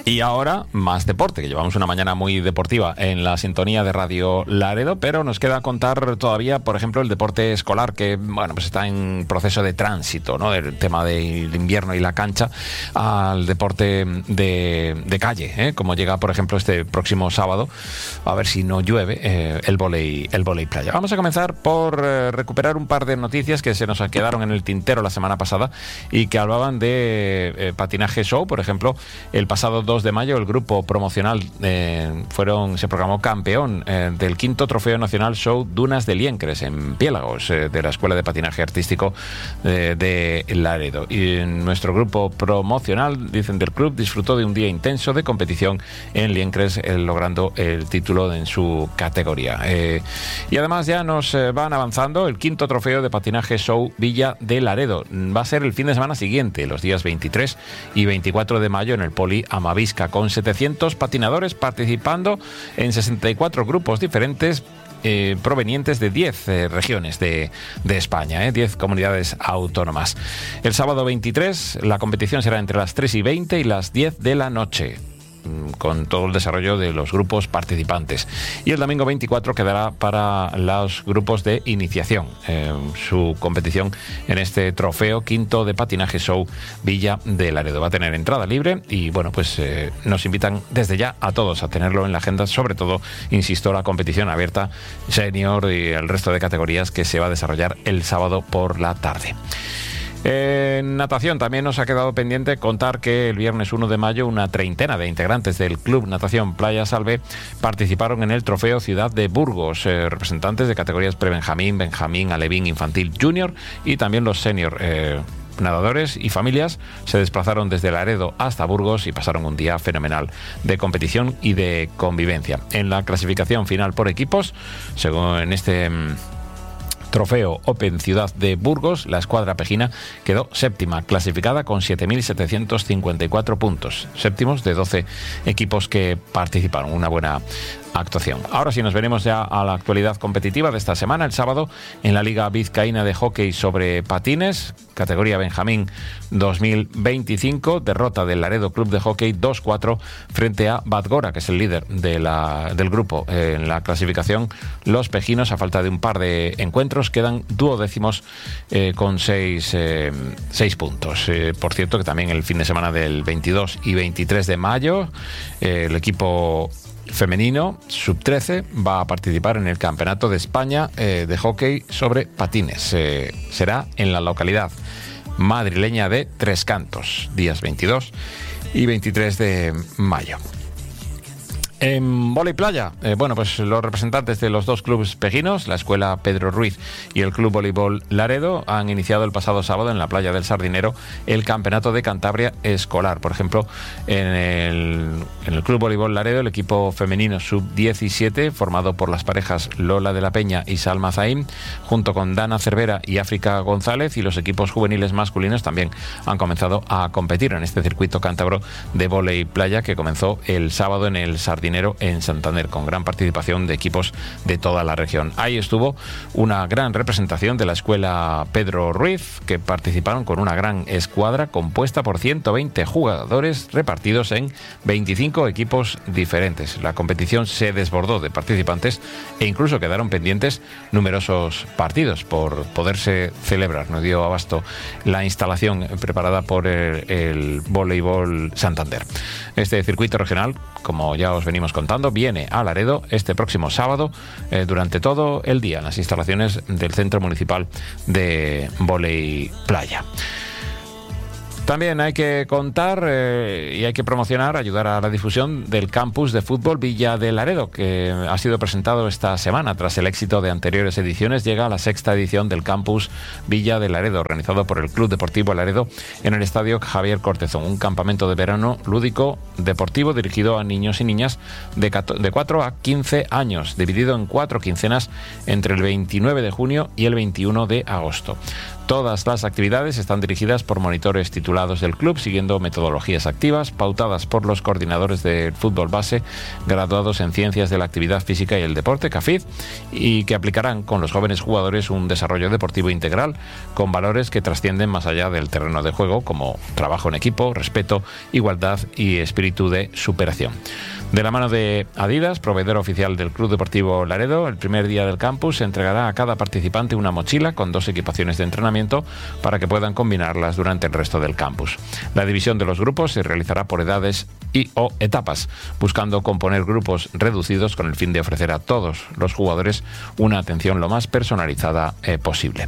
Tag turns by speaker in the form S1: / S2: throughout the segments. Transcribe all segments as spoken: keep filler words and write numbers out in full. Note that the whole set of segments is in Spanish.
S1: Y ahora, más deporte, que llevamos una mañana muy deportiva en la sintonía de Radio Laredo, pero nos queda contar todavía, por ejemplo, el deporte escolar, que, bueno, pues está en proceso de tránsito, ¿no? Del tema del invierno y la cancha al deporte de, de calle, ¿eh? Como llega, por ejemplo, este próximo sábado, a ver si no llueve, eh, el vóley, el vóley playa. Vamos a comenzar por eh, recuperar un par de noticias que se nos quedaron en el tintero la semana pasada y que hablaban de eh, patinaje show. Por ejemplo, el pasado dos de mayo el grupo promocional eh, fueron se proclamó campeón eh, del quinto Trofeo Nacional Show Dunas de Liencres en Piélagos, eh, de la Escuela de Patinaje Artístico eh, de Laredo. Y nuestro grupo promocional, dicen del club, disfrutó de un día intenso de competición en Liencres, eh, logrando el título en su categoría. Eh, y además ya nos eh, van avanzando el quinto Trofeo de Patinaje Show Villa de Laredo. Va a ser el fin de semana siguiente, los días veintitrés y veinticuatro de mayo en el Poli Amavisca, con setecientos patinadores participando en sesenta y cuatro grupos diferentes eh, provenientes de diez eh, regiones de, de España, eh, diez comunidades autónomas. El sábado veintitrés la competición será entre las tres y veinte y las diez de la noche, con todo el desarrollo de los grupos participantes. Y el domingo veinticuatro quedará para los grupos de iniciación, eh, su competición en este trofeo quinto de patinaje show Villa de Laredo. Va a tener entrada libre y, bueno, pues eh, nos invitan desde ya a todos a tenerlo en la agenda, sobre todo, insisto, la competición abierta senior y el resto de categorías que se va a desarrollar el sábado por la tarde. En natación también nos ha quedado pendiente contar que el viernes uno de mayo una treintena de integrantes del Club Natación Playa Salve participaron en el Trofeo Ciudad de Burgos, eh, representantes de categorías prebenjamín, benjamín, alevín, infantil, junior y también los senior. Eh, nadadores y familias se desplazaron desde Laredo hasta Burgos y pasaron un día fenomenal de competición y de convivencia. En la clasificación final por equipos, según en este Trofeo Open Ciudad de Burgos, la escuadra pejina quedó séptima, clasificada con siete mil setecientos cincuenta y cuatro puntos, séptimos de doce equipos que participaron. Una buena actuación. Ahora sí nos veremos ya a la actualidad competitiva de esta semana. El sábado en la Liga Vizcaína de Hockey sobre Patines, categoría Benjamín dos mil veinticinco, derrota del Laredo Club de Hockey dos cuatro frente a Badgora, que es el líder de la, del grupo. En la clasificación, los pejinos, a falta de un par de encuentros, quedan duodécimos eh, con seis, eh, seis puntos. Eh, por cierto, que también el fin de semana del veintidós y veintitrés de mayo, eh, el equipo femenino sub trece va a participar en el Campeonato de España eh, de hockey sobre patines. Eh, será en la localidad madrileña de Tres Cantos, días veintidós y veintitrés de mayo. En vóley playa, eh, bueno, pues los representantes de los dos clubes pejinos, la Escuela Pedro Ruiz y el Club Voleibol Laredo, han iniciado el pasado sábado en la playa del Sardinero el Campeonato de Cantabria Escolar. Por ejemplo, en el, en el Club Voleibol Laredo, el equipo femenino sub diecisiete, formado por las parejas Lola de la Peña y Salma Zaim, junto con Dana Cervera y África González, y los equipos juveniles masculinos también han comenzado a competir en este circuito cántabro de vóley playa que comenzó el sábado en el Sardinero en Santander, con gran participación de equipos de toda la región. Ahí estuvo una gran representación de la Escuela Pedro Ruiz, que participaron con una gran escuadra compuesta por ciento veinte jugadores repartidos en veinticinco equipos diferentes. La competición se desbordó de participantes e incluso quedaron pendientes numerosos partidos por poderse celebrar. No dio abasto la instalación preparada por el, el Voleibol Santander. Este circuito regional, como ya os venimos contando, viene a Laredo este próximo sábado eh, durante todo el día en las instalaciones del Centro Municipal de Vóley Playa. También hay que contar eh, y hay que promocionar, ayudar a la difusión del campus de fútbol Villa de Laredo, que ha sido presentado esta semana. Tras el éxito de anteriores ediciones, llega la sexta edición del campus Villa de Laredo, organizado por el Club Deportivo Laredo en el Estadio Javier Cortezón. Un campamento de verano lúdico deportivo dirigido a niños y niñas de cuatro a quince años, dividido en cuatro quincenas entre el veintinueve de junio y el veintiuno de agosto. Todas las actividades están dirigidas por monitores titulados del club, siguiendo metodologías activas, pautadas por los coordinadores del fútbol base, graduados en Ciencias de la Actividad Física y el Deporte, C A F I D, y que aplicarán con los jóvenes jugadores un desarrollo deportivo integral con valores que trascienden más allá del terreno de juego, como trabajo en equipo, respeto, igualdad y espíritu de superación. De la mano de Adidas, proveedor oficial del Club Deportivo Laredo, el primer día del campus se entregará a cada participante una mochila con dos equipaciones de entrenamiento para que puedan combinarlas durante el resto del campus. La división de los grupos se realizará por edades y o etapas, buscando componer grupos reducidos con el fin de ofrecer a todos los jugadores una atención lo más personalizada eh, posible.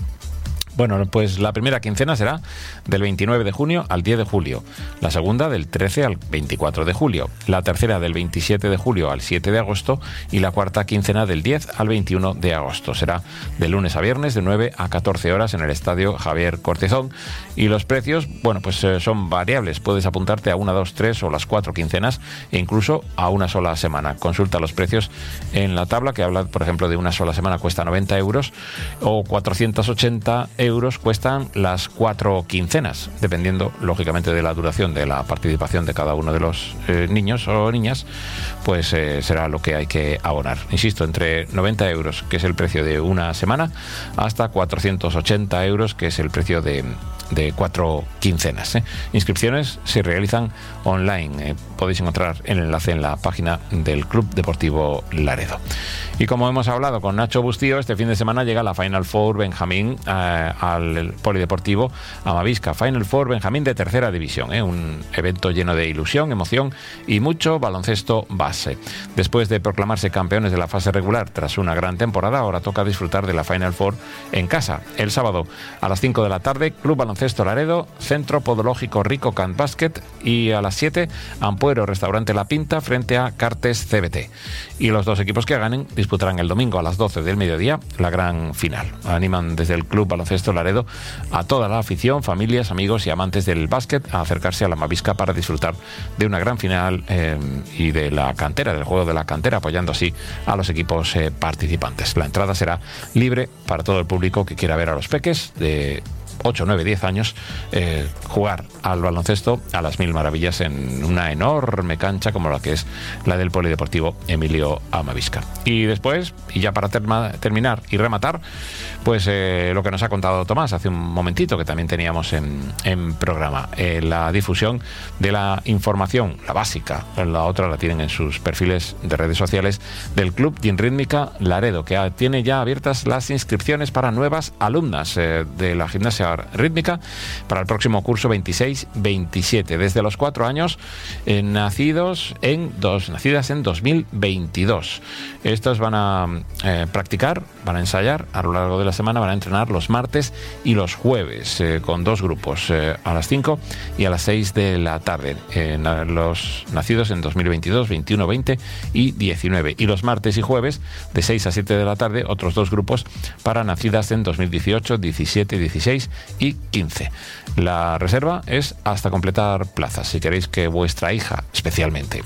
S1: Bueno, pues la primera quincena será del veintinueve de junio al diez de julio, la segunda del trece al veinticuatro de julio, la tercera del veintisiete de julio al siete de agosto y la cuarta quincena del diez al veintiuno de agosto. Será de lunes a viernes de nueve a catorce horas en el Estadio Javier Cortizón, y los precios, bueno, pues eh, son variables. Puedes apuntarte a una, dos, tres o las cuatro quincenas e incluso a una sola semana. Consulta los precios en la tabla, que habla, por ejemplo, de una sola semana cuesta noventa euros o cuatrocientos ochenta euros cuestan las cuatro quincenas, dependiendo lógicamente de la duración de la participación de cada uno de los eh, niños o niñas, pues eh, será lo que hay que abonar. Insisto, entre noventa euros, que es el precio de una semana, hasta cuatrocientos ochenta euros, que es el precio de, de cuatro quincenas. ¿eh? Inscripciones se realizan online. Eh, podéis encontrar el enlace en la página del Club Deportivo Laredo. Y como hemos hablado con Nacho Bustío, este fin de semana llega la Final Four Benjamín eh, al Polideportivo Amavisca. Final Four Benjamín de tercera división, ¿eh? Un evento lleno de ilusión, emoción y mucho baloncesto base. Después de proclamarse campeones de la fase regular tras una gran temporada, ahora toca disfrutar de la Final Four en casa. El sábado a las cinco de la tarde, Club Baloncesto Laredo, Centro Podológico Rico Can Basket, y a las siete, Ampuero Restaurante La Pinta frente a Cartes C B T. Y los dos equipos que ganen disputarán el domingo a las doce del mediodía la gran final. Animan desde el Club Baloncesto Laredo a toda la afición, familias, amigos y amantes del básquet a acercarse a la Amavisca para disfrutar de una gran final eh, y de la cantera, del juego de la cantera, apoyando así a los equipos eh, participantes. La entrada será libre para todo el público que quiera ver a los peques de ocho, nueve, diez años eh, jugar al baloncesto a las mil maravillas en una enorme cancha como la que es la del Polideportivo Emilio Amavisca. Y después, y ya para terma, terminar y rematar, pues eh, lo que nos ha contado Tomás hace un momentito, que también teníamos en, en programa, eh, la difusión de la información, la básica, la otra la tienen en sus perfiles de redes sociales del Club Ginrítmica Laredo, que tiene ya abiertas las inscripciones para nuevas alumnas eh, de la gimnasia rítmica para el próximo curso veintiséis veintisiete, desde los cuatro años, eh, nacidos en dos, nacidas en dos mil veintidós. Estos van a eh, practicar, van a ensayar a lo largo de la semana, van a entrenar los martes y los jueves eh, con dos grupos, eh, a las cinco y a las seis de la tarde, eh, los nacidos en dos mil veintidós, veintiuno, veinte y diecinueve, y los martes y jueves de seis a siete de la tarde otros dos grupos para nacidas en dos mil dieciocho, diecisiete, dieciséis y quince. La reserva es hasta completar plazas. Si queréis que vuestra hija especialmente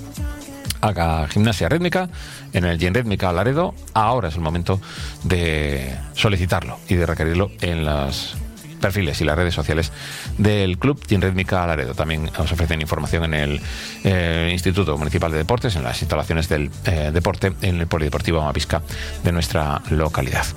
S1: haga gimnasia rítmica en el Ginrítmica Laredo, ahora es el momento de solicitarlo y de requerirlo en los perfiles y las redes sociales del Club Ginrítmica Laredo. También os ofrecen información en el eh, Instituto Municipal de Deportes, en las instalaciones del eh, deporte en el Polideportivo Amavisca de nuestra localidad.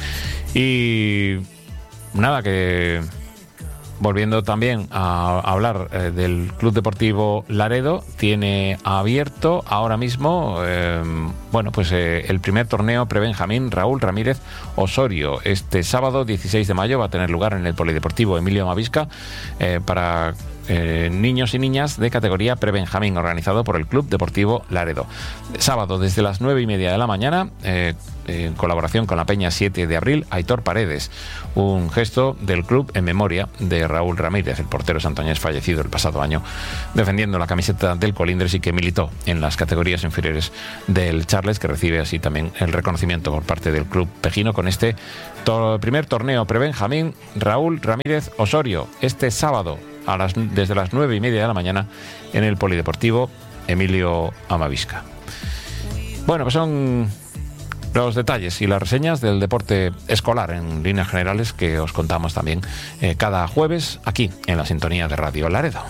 S1: Y nada, que volviendo también a hablar eh, del Club Deportivo Laredo, tiene abierto ahora mismo eh, bueno, pues eh, el primer torneo Prebenjamín Raúl Ramírez Osorio. Este sábado dieciséis de mayo va a tener lugar en el Polideportivo Emilio Amavisca eh, para Eh, niños y niñas de categoría Prebenjamín, organizado por el Club Deportivo Laredo. Sábado desde las nueve y media de la mañana, eh, en colaboración con la Peña siete de abril, Aitor Paredes, un gesto del club en memoria de Raúl Ramírez, el portero santoñés fallecido el pasado año, defendiendo la camiseta del Colindres y que militó en las categorías inferiores del Charles, que recibe así también el reconocimiento por parte del club pejino con este to- primer torneo Prebenjamín Raúl Ramírez Osorio, este sábado a las, desde las nueve y media de la mañana en el Polideportivo Emilio Amavisca. Bueno, pues son los detalles y las reseñas del deporte escolar en líneas generales que os contamos también eh, cada jueves aquí en la sintonía de Radio Laredo.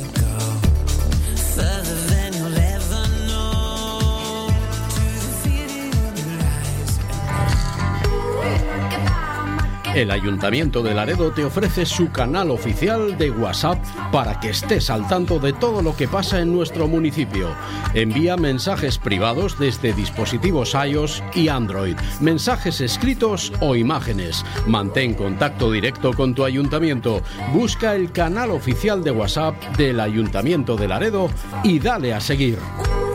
S2: El Ayuntamiento de Laredo te ofrece su canal oficial de WhatsApp para que estés al tanto de todo lo que pasa en nuestro municipio. Envía mensajes privados desde dispositivos iOS y Android, mensajes escritos o imágenes. Mantén contacto directo con tu ayuntamiento. Busca el canal oficial de WhatsApp del Ayuntamiento de Laredo y dale a seguir.